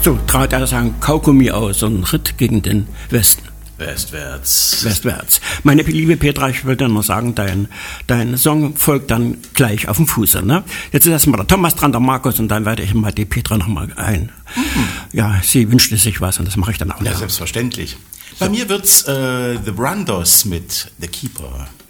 So trat er sein Kaugummi aus und ritt gegen den Westen. Westwärts. Meine liebe Petra, ich würde nur sagen, dein Song folgt dann gleich auf dem Fuße. Ne? Jetzt ist erstmal der Thomas dran, der Markus, und dann werde ich mal die Petra nochmal ein. Ja, sie wünschte sich was und das mache ich dann auch. Ja, selbstverständlich. Bei mir wird's The Brandos mit The Keeper.